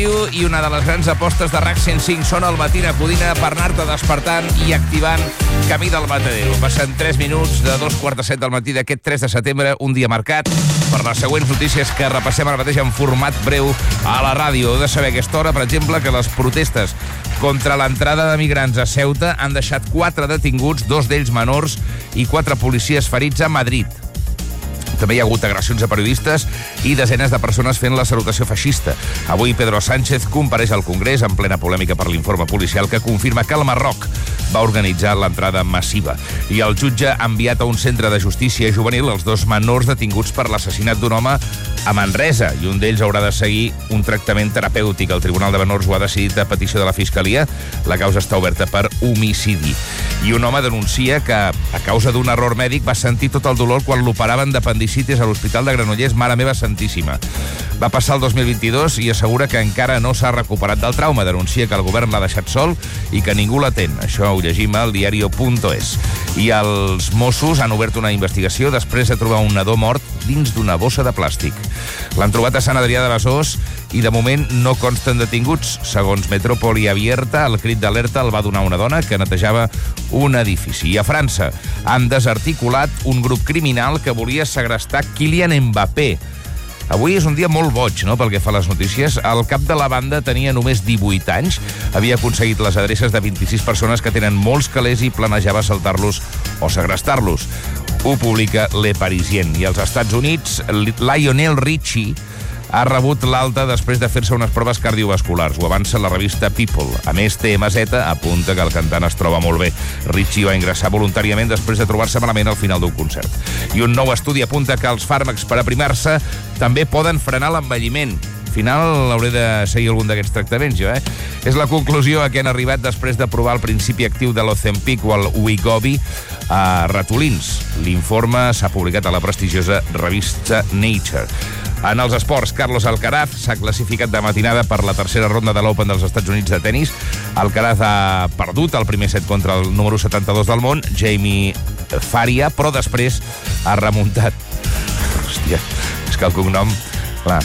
I una de les grans apostes de RAC 105 són el Matina Codina per anar-te despertant i activant Camí del Matadero. Passen 3 minuts de 2:45 del matí d'aquest 3 de setembre, un dia marcat per les següents notícies que repassem ara mateix en format breu a la ràdio. Heu de saber a aquesta hora, per exemple, que les protestes contra l'entrada de migrants a Ceuta han deixat 4 detinguts, 2 d'ells menors i 4 policies ferits a Madrid. També hi ha hagut agressions a periodistes i desenes de persones fent la salutació feixista. Avui Pedro Sánchez compareix al Congrés en plena polèmica per l'informe policial que confirma que el Marroc va organitzar l'entrada massiva. I el jutge ha enviat a un centre de justícia juvenil els 2 menors detinguts per l'assassinat d'un home a Manresa, i un d'ells haurà de seguir un tractament terapèutic. El Tribunal de Menors ho ha decidit a petició de la Fiscalia. La causa està oberta per homicidi. I un home denuncia que, a causa d'un error mèdic, va sentir tot el dolor quan l'operaven d'apendicitis a l'Hospital de Granollers. Mare meva santíssima. Va passar el 2022 i assegura que encara no s'ha recuperat del trauma. Denuncia que el govern l'ha deixat sol i que ningú l'atén. Això ho llegim al diario.es. I els Mossos han obert una investigació després de trobar un nadó mort dins d'una bossa de plàstic. L'han trobat a Sant Adrià de Besòs i de moment no consten detinguts. Segons Metrópoli Abierta, el crit d'alerta el va donar una dona que netejava un edifici. I a França han desarticulat un grup criminal que volia segrestar Kylian Mbappé. Avui és un dia molt boig, no?, pel que fa a les notícies. El cap de la banda tenia només 18 anys, havia aconseguit les adreces de 26 persones que tenen molts calés i planejava assaltar-los o segrestar-los. Ho publica Le Parisien. I als Estats Units, Lionel Richie ha rebut l'alta després de fer-se unes proves cardiovasculars. Ho avança la revista People. A més, TMZ apunta que el cantant es troba molt bé. Richie va ingressar voluntàriament després de trobar-se malament al final d'un concert. I un nou estudi apunta que els fàrmacs per aprimar-se també poden frenar l'envelliment. Al final hauré de seguir algun d'aquests tractaments, jo, És la conclusió a què han arribat després de provar el principi actiu de l'Ozempic o el Wegovy a ratolins. L'informe s'ha publicat a la prestigiosa revista Nature. En els esports, Carlos Alcaraz s'ha classificat de matinada per la tercera ronda de l'Open dels Estats Units de tenis. Alcaraz ha perdut el primer set contra el número 72 del món, Jamie Faria, però després ha remuntat. Hòstia, és que el cognom, clar,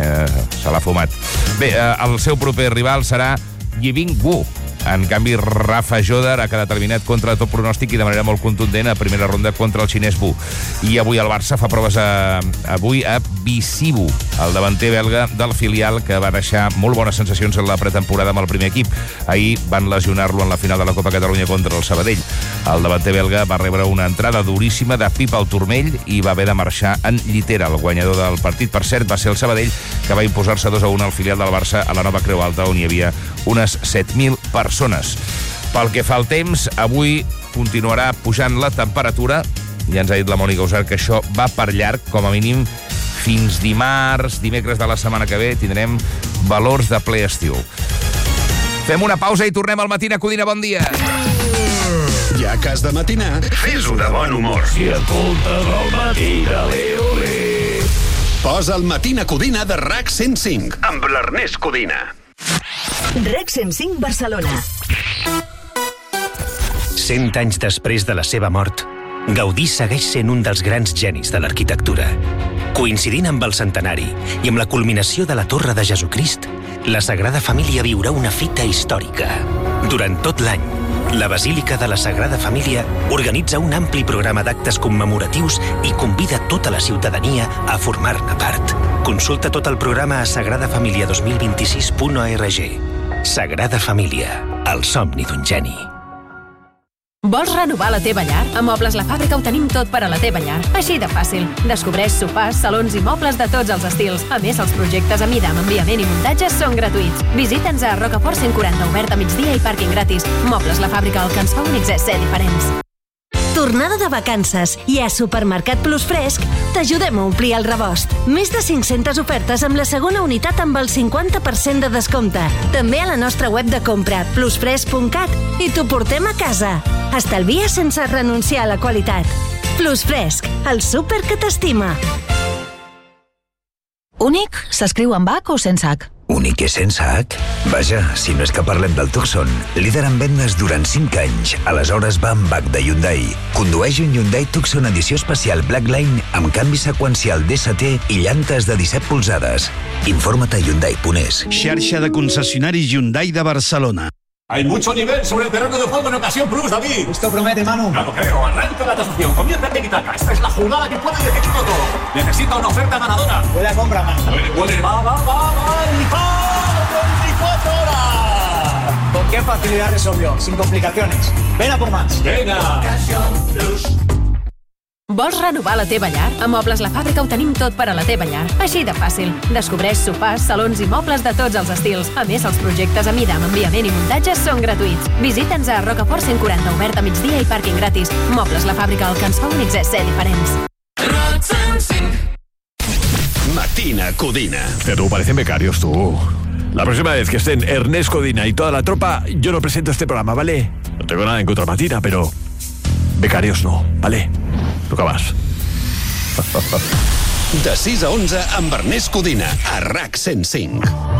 se l'ha fumat. Bé, el seu proper rival serà Yibing Wu. En canvi, Rafa Joder ha quedat eliminat contra tot pronòstic i de manera molt contundent a primera ronda contra el xinès Wu. I avui el Barça fa proves avui a Bissibu, el davanter belga del filial que va deixar molt bones sensacions en la pretemporada amb el primer equip. Ahir van lesionar-lo en la final de la Copa Catalunya contra el Sabadell. El davanter belga va rebre una entrada duríssima de pip al turmell i va haver de marxar en llitera. El guanyador del partit, per cert, va ser el Sabadell, que va imposar-se 2-1 al filial del Barça a la nova Creu Alta, on hi havia unes 7.000 persones. Pel que fa al temps, avui continuarà pujant la temperatura. Ja ens ha dit la Mònica Usar que això va per llarg, com a mínim fins dimarts, dimecres de la setmana que ve, tindrem valors de ple estiu. Fem una pausa i tornem al Matina Codina. Bon dia! Ja que has de matinar, fes-ho de bon humor. Si escoltes el Matina, ole. Posa el Matina Codina de RAC 105 amb l'Ernest Codina. RAC 105 Barcelona. 100 anys després de la seva mort, Gaudí segueix sent un dels grans genis de l'arquitectura. Coincidint amb el centenari i amb la culminació de la Torre de Jesucrist, la Sagrada Família viurà una fita històrica. Durant tot l'any, la Basílica de la Sagrada Família organitza un ampli programa d'actes commemoratius i convida tota la ciutadania a formar-ne part. Consulta tot el programa a sagradafamilia2026.org. Sagrada Família, el somni d'un geni. Vols renovar la teva llar? A Mobles La Fàbrica ho tenim tot per a la teva llar. Així de fàcil. Descobreix sofàs, salons i mobles de tots els estils. A més, els projectes a mida amb enviament i muntatge són gratuïts. Visita'ns a Rocafort 140, obert a migdia i pàrquing gratis. Mobles La Fàbrica, el que ens fa únics és ser diferents. Tornada de vacances i a Supermercat Plus Fresc t'ajudem a omplir el rebost. Més de 500 ofertes amb la segona unitat amb el 50% de descompte. També a la nostra web de compra, plusfresc.cat, i t'ho portem a casa. Estalvia sense renunciar a la qualitat. Plus Fresc, el súper que t'estima. Únic s'escriu amb H o sense H? Únic és sense H? Vaja, si no és que parlem del Tucson, líder en vendes durant 5 anys. Aleshores va amb H de Hyundai. Condueix un Hyundai Tucson edició especial Blackline amb canvi seqüencial DST i llantes de 17 polzades. Informa't a Hyundai.es. Xarxa de concessionaris Hyundai de Barcelona. Hay mucho nivel sobre el terreno de juego en ocasión plus, David. Esto promete, Manu. Claro, creo. Arranca la tasación. Comienza el tiki-taka. Esta es la jugada que puede decidirlo todo. Necesita una oferta ganadora. Puede compra, Manu. Puede. Va. 24 horas. ¿Con qué facilidad resolvió? Sin complicaciones. Ven a por más. Venga. Ocasión plus. Vols renovar la teva llar? A Mobles La Fàbrica ho tenim tot per a la teva llar. Així de fàcil. Descobreix sofàs, salons i mobles de tots els estils. A més, els projectes a mida amb enviament i muntatge són gratuïts. Visita'ns a Rocafort 140, obert a migdia i pàrquing gratis. Mobles La Fàbrica, el que ens fa únics és ser diferents. Matina Codina. Pero parecen becarios, tú. La próxima vez que estén Ernest Codina y toda la tropa, yo no presento este programa, ¿vale? No tengo nada en contra Matina, pero becarios no, ¿vale? Toca más. De 6 a 11 amb Ernest Codina a RAC 105.